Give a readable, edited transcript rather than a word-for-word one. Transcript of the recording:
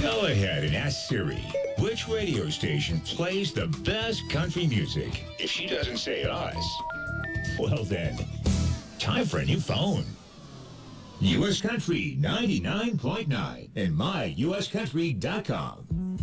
Go ahead and ask Siri which radio station plays the best country music. If she doesn't say us, well then, time for a new phone. U.S. Country 99.9 and myuscountry.com.